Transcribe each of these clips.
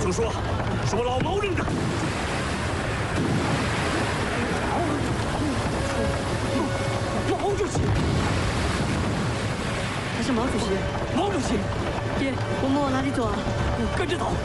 听说是我老毛领的。毛主席， 他是毛主席。 毛主席， 爹，我们往哪里走啊？ 跟着走。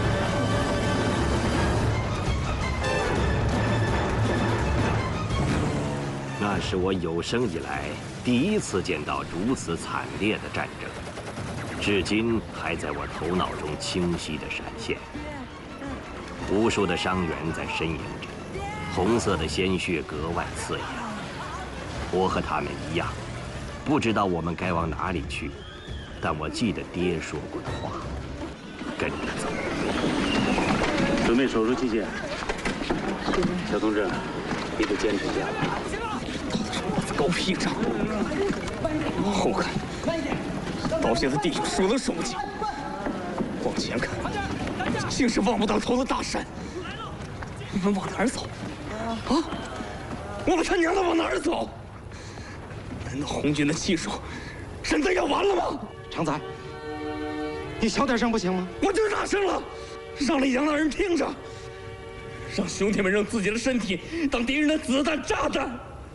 那是我有生以来第一次见到如此惨烈的战争，至今还在我头脑中清晰地闪现。无数的伤员在呻吟着，红色的鲜血格外刺眼。我和他们一样，不知道我们该往哪里去，但我记得爹说过的话，跟着走。 准备手术器械。小同志，你得坚持一下。 狗屁仗！往后看，刀下的弟兄数都数不清；往前看，竟是望不到头的大山。我们往哪儿走？啊！我们他娘的往哪儿走？难道红军的气数真的要完了吗？ 常仔，你小点声不行吗？ 我就大声了，让李阳那人听着，让兄弟们让自己的身体当敌人的子弹炸弹。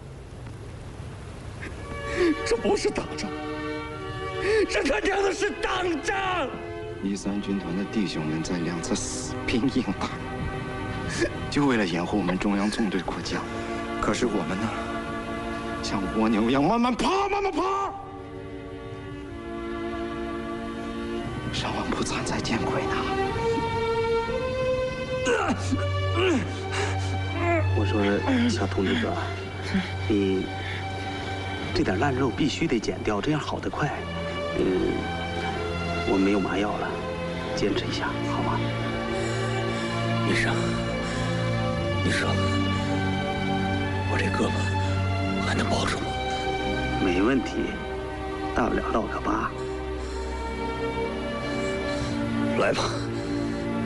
这不是打仗，这他娘的是党战 ！13军团的弟兄们在两侧死拼硬打，就为了掩护我们中央纵队过江。可是我们呢，像蜗牛一样慢慢爬，慢慢爬。上王不参才见鬼呢！ 我说，小同志哥，你这点烂肉必须得减掉，这样好得快。我没有麻药了，坚持一下，好吗？ 医生，你说我这胳膊还能保住吗？ 没问题，大不了落个疤。 来吧。